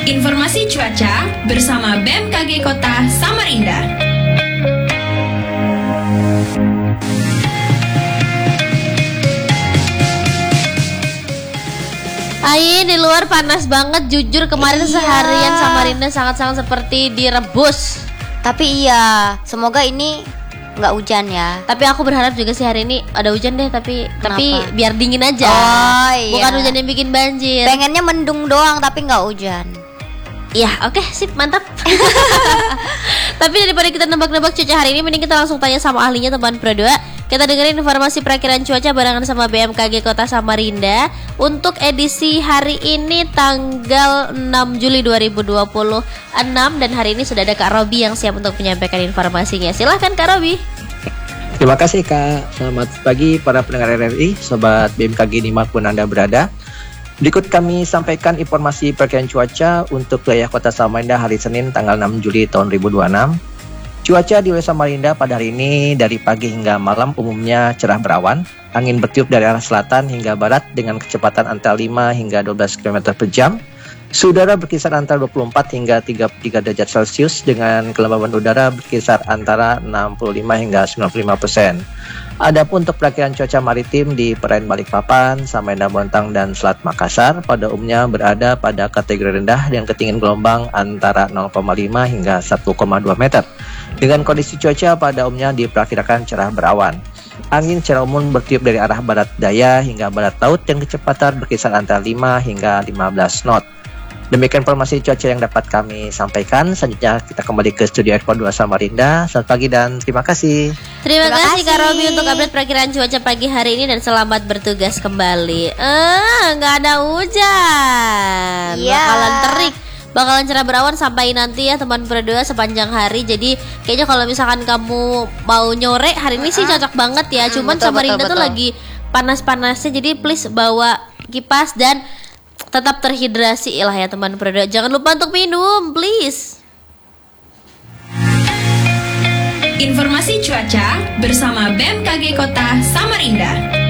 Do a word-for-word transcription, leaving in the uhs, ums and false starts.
Informasi cuaca bersama B M K G Kota Samarinda. Ai, di luar panas banget, jujur kemarin Iya. seharian Samarinda sangat-sangat seperti direbus. Tapi iya, semoga ini nggak hujan ya. Tapi aku berharap juga sih hari ini ada hujan deh, tapi tapi Kenapa? biar dingin aja. Oh, iya. Bukan hujan yang bikin banjir. Pengennya mendung doang tapi nggak hujan. Iya, oke, sip, mantap. Tapi daripada kita nebak-nebak cuaca hari ini, mending kita langsung tanya sama ahlinya, teman Pro dua. Kita dengerin informasi perakiraan cuaca barengan sama B M K G Kota Samarinda untuk edisi hari ini tanggal enam Juli dua ribu dua puluh enam. Dan hari ini sudah ada Kak Robi yang siap untuk menyampaikan informasinya. Silahkan Kak Robi. Terima kasih Kak. Selamat pagi para pendengar R R I, Sobat B M K G dimanapun Anda berada. Berikut kami sampaikan informasi perakiraan cuaca untuk wilayah Kota Samarinda hari Senin tanggal enam Juli tahun dua ribu dua puluh enam. Cuaca di wilayah Samarinda pada hari ini dari pagi hingga malam umumnya cerah berawan. Angin bertiup dari arah selatan hingga barat dengan kecepatan antara lima hingga dua belas kilometer per jam. Suhu udara berkisar antara dua puluh empat hingga tiga puluh tiga derajat Celcius dengan kelembaban udara berkisar antara enam puluh lima hingga sembilan puluh lima persen. Adapun untuk perakiran cuaca maritim di perairan Balikpapan, Samarinda, Bontang, dan Selat Makassar pada umumnya berada pada kategori rendah dengan ketinggian gelombang antara nol koma lima hingga satu koma dua meter. Dengan kondisi cuaca pada umumnya diperkirakan cerah berawan. Angin secara umum bertiup dari arah barat daya hingga barat laut dan kecepatan berkisar antara lima hingga lima belas knot. Demikian informasi cuaca yang dapat kami sampaikan. Selanjutnya kita kembali ke studio R K dua Samarinda. Selamat pagi dan terima kasih. Terima, Terima kasih Kak kasih. Robi untuk update perakiraan cuaca pagi hari ini dan selamat bertugas kembali. Eh, nggak ada hujan. Iya. Bakalan terik, bakalan cerah berawan sampai nanti ya teman Pro dua sepanjang hari. Jadi kayaknya kalau misalkan kamu mau nyore hari ini sih cocok banget ya. Hmm, Cuman betul, Samarinda betul, tuh betul. lagi panas-panasnya, jadi please bawa kipas dan tetap terhidrasi lah ya teman Pro dua. Jangan lupa untuk minum, please. Informasi cuaca bersama B M K G Kota Samarinda.